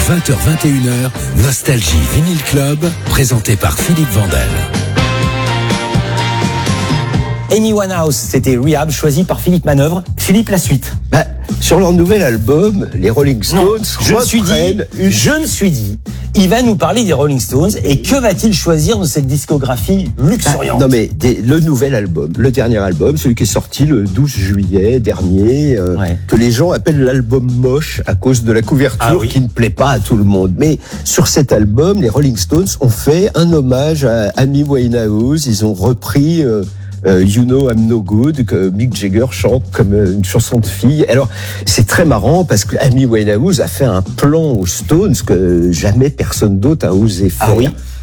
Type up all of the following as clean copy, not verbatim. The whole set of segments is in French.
20h-21h, Nostalgie Vinyl Club, présenté par Philippe Vandel. Amy Winehouse, c'était Rehab, choisi par Philippe Manœuvre. Philippe, la suite. Sur leur nouvel album, les Rolling Stones Je me suis dit, il va nous parler des Rolling Stones, et que va-t-il choisir de cette discographie luxuriante? Non mais le nouvel album, le dernier album, celui qui est sorti le 12 juillet dernier, que les gens appellent l'album moche à cause de la couverture qui ne plaît pas à tout le monde. Mais sur cet album, les Rolling Stones ont fait un hommage à Amy Winehouse. Ils ont repris You Know I'm No Good, que Mick Jagger chante comme une chanson de fille. Alors, c'est très marrant parce que Amy Winehouse a fait un plan aux Stones que jamais personne d'autre a osé faire.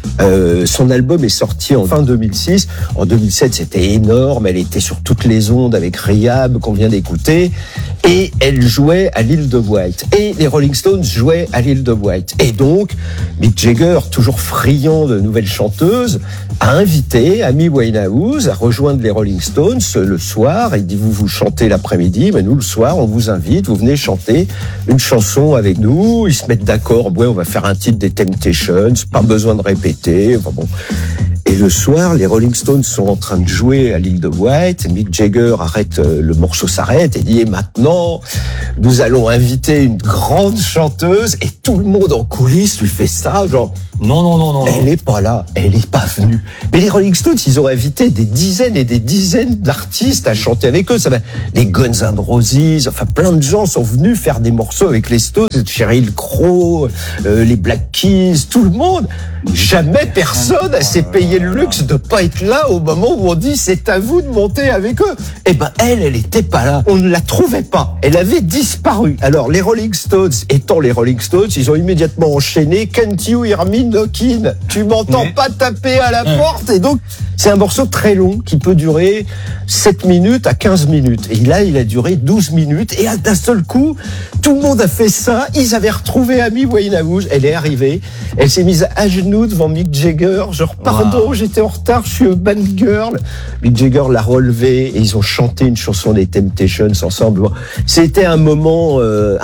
Son album est sorti en fin 2006. En 2007, c'était énorme. Elle était sur toutes les ondes avec Rehab qu'on vient d'écouter. Et elle jouait à l'Île de Wight. Et les Rolling Stones jouaient à l'Île de Wight. Et donc, Mick Jagger, toujours friand de nouvelles chanteuses, a invité Amy Winehouse à rejoindre les Rolling Stones le soir. Il dit, vous chantez l'après-midi, mais nous, le soir, on vous invite, vous venez chanter une chanson avec nous. Ils se mettent d'accord. Ouais, on va faire un titre des Temptations. Pas besoin de répéter. Enfin bon. Et le soir, les Rolling Stones sont en train de jouer à l'Île de Wight. Mick Jagger arrête, le morceau s'arrête et dit, et maintenant, nous allons inviter une grande chanteuse. Et tout le monde en coulisses lui fait ça, genre, non. Elle est pas là, elle est pas venue. Mais les Rolling Stones, ils ont invité des dizaines et des dizaines d'artistes à chanter avec eux. Les Guns N' Roses, enfin plein de gens sont venus faire des morceaux avec les Stones. Sheryl Crow, les Black Keys, tout le monde. Jamais personne s'est payé le luxe de pas être là au moment où on dit c'est à vous de monter avec eux. Eh ben elle était pas là. On ne la trouvait pas. Elle avait disparu. Alors les Rolling Stones, étant les Rolling Stones, ils ont immédiatement enchaîné Can't You Hear Me Knockin'. Tu m'entends pas taper à la porte. Et donc c'est un morceau très long qui peut durer 7 minutes à 15 minutes. Et là il a duré 12 minutes. Et d'un seul coup, tout le monde a fait ça. Ils avaient retrouvé Amy Winehouse. Elle est arrivée. Elle s'est mise à genoux devant Mick Jagger. Genre, pardon, j'étais en retard, je suis a bad girl. Mick Jagger l'a relevé et ils ont chanté une chanson des Temptations ensemble. C'était un moment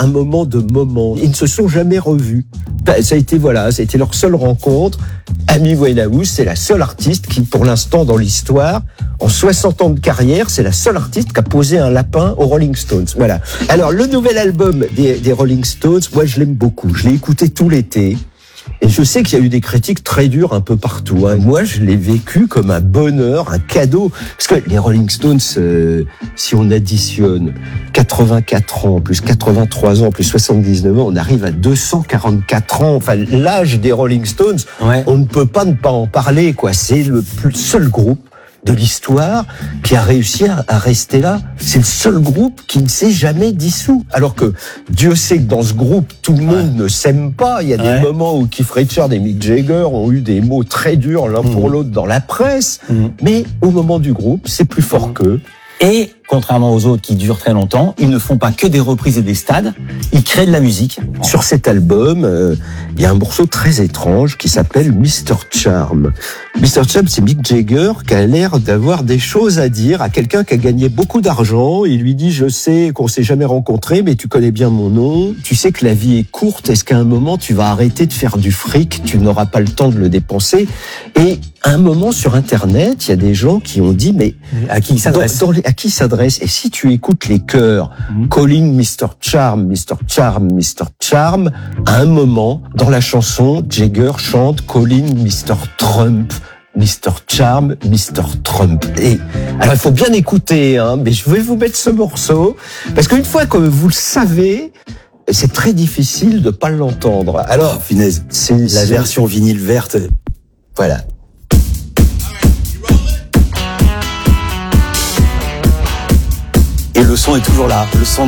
de moment. Ils ne se sont jamais revus. Ça a été leur seule rencontre. Amy Winehouse, c'est la seule artiste qui, pour l'instant, dans l'histoire, en 60 ans de carrière, c'est la seule artiste qui a posé un lapin aux Rolling Stones. Voilà. Alors, le nouvel album des Rolling Stones, moi, je l'aime beaucoup. Je l'ai écouté tout l'été. Et je sais qu'il y a eu des critiques très dures un peu partout. Moi, je l'ai vécu comme un bonheur, un cadeau. Parce que les Rolling Stones, si on additionne 84 ans, plus 83 ans, plus 79 ans, on arrive à 244 ans. Enfin, l'âge des Rolling Stones, on ne peut pas ne pas en parler, quoi. C'est le seul groupe de l'histoire qui a réussi à rester là. C'est le seul groupe qui ne s'est jamais dissous. Alors que Dieu sait que dans ce groupe, tout le monde ne s'aime pas. Il y a des moments où Keith Richards et Mick Jagger ont eu des mots très durs l'un pour l'autre dans la presse. Mais au moment du groupe, c'est plus fort qu'eux. Et, contrairement aux autres qui durent très longtemps, ils ne font pas que des reprises et des stades, ils créent de la musique. Sur cet album, il y a un morceau très étrange qui s'appelle Mr. Charm. Mr. Charm, c'est Mick Jagger qui a l'air d'avoir des choses à dire à quelqu'un qui a gagné beaucoup d'argent. Il lui dit, je sais qu'on s'est jamais rencontrés, mais tu connais bien mon nom. Tu sais que la vie est courte. Est-ce qu'à un moment, tu vas arrêter de faire du fric? Tu n'auras pas le temps de le dépenser. Et à un moment, sur Internet, il y a des gens qui ont dit, mais à qui il s'adresse? À qui il s'adresse? Et si tu écoutes les chœurs, Calling Mr. Charm, Mr. Charm, Mr. Charm, à un moment, dans la chanson, Jagger chante Calling Mr. Trump, Mr. Charm, Mr. Trump. Et alors, il faut bien écouter, mais je vais vous mettre ce morceau, parce qu'une fois que vous le savez, c'est très difficile de pas l'entendre. Alors, Finesse, c'est la version vinyle verte. Voilà. Et le son est toujours là. Le son